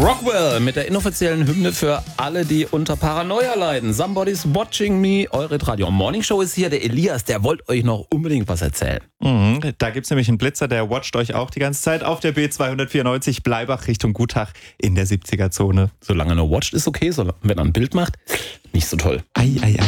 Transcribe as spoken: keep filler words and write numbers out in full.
Rockwell mit der inoffiziellen Hymne für alle, die unter Paranoia leiden. Somebody's watching me. Eure Radio Morning Show ist hier. Der Elias, der wollte euch noch unbedingt was erzählen. Mhm, da gibt's nämlich einen Blitzer, der watcht euch auch die ganze Zeit auf der B zweihundertvierundneunzig Bleibach Richtung Gutach in der siebziger Zone. Solange er nur watcht, ist okay. Solange, wenn er ein Bild macht, nicht so toll. Ei, ei, ei.